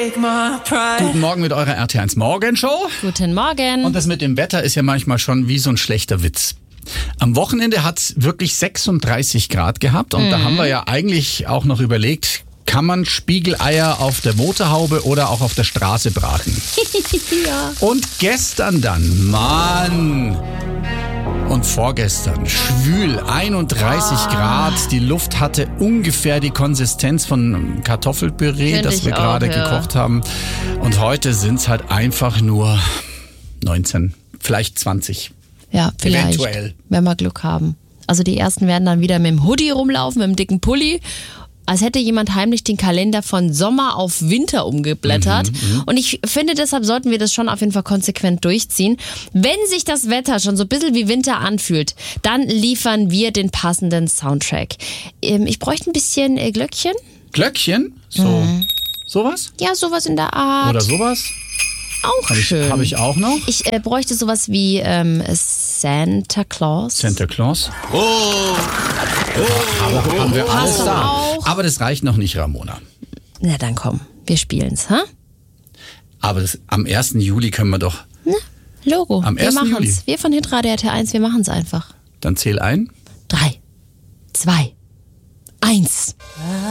Guten Morgen mit eurer RT1 Morgenshow. Guten Morgen. Und das mit dem Wetter ist ja manchmal schon wie so ein schlechter Witz. Am Wochenende hat es wirklich 36 Grad gehabt und da haben wir ja eigentlich auch noch überlegt, kann man Spiegeleier auf der Motorhaube oder auch auf der Straße braten? Ja. Und gestern dann, Mann, und vorgestern, schwül, 31 Grad. Die Luft hatte ungefähr die Konsistenz von Kartoffelpüree, Könnte das wir ich auch, gerade ja. gekocht haben. Und heute sind es halt einfach nur 19, vielleicht 20. Ja, vielleicht. Eventuell. Wenn wir Glück haben. Also die ersten werden dann wieder mit dem Hoodie rumlaufen, mit dem dicken Pulli. Als hätte jemand heimlich den Kalender von Sommer auf Winter umgeblättert. Und ich finde, deshalb sollten wir das schon auf jeden Fall konsequent durchziehen. Wenn sich das Wetter schon so ein bisschen wie Winter anfühlt, dann liefern wir den passenden Soundtrack. Ich bräuchte ein bisschen Glöckchen. Glöckchen? So, sowas? Ja, sowas in der Art. Oder sowas? Auch schön. Habe ich auch noch. Ich bräuchte sowas wie Santa Claus. Santa Claus. Haben wir alles Hast du da. auch? Aber das reicht noch nicht, Ramona. Na dann komm, wir spielen's, ha? Aber am 1. Juli können wir doch. Logo. Am wir 1. machen's. Juli. Wir von Hitradio RT1, wir machen's einfach. Dann zähl ein. 3, 2, 1.